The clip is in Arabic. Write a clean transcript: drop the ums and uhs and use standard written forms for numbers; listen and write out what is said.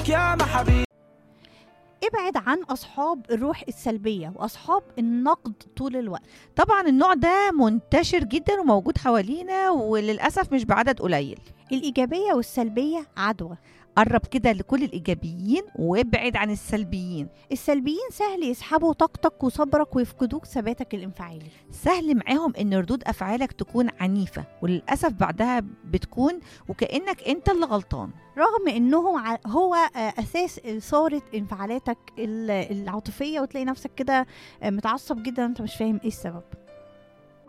يا محبيب. ابعد عن أصحاب الروح السلبية وأصحاب النقد طول الوقت. طبعا النوع ده منتشر جدا وموجود حوالينا وللأسف مش بعدد قليل. الإيجابية والسلبية عدوى. قرب كده لكل الإيجابيين وابعد عن السلبيين. السلبيين سهل يسحبوا طاقتك وصبرك ويفقدوك ثباتك الانفعالي. سهل معاهم ان ردود أفعالك تكون عنيفة وللأسف بعدها بتكون وكأنك انت اللي غلطان، رغم انهم هو اساس اثاره انفعالاتك العاطفيه، وتلاقي نفسك كده متعصب جدا انت مش فاهم ايه السبب.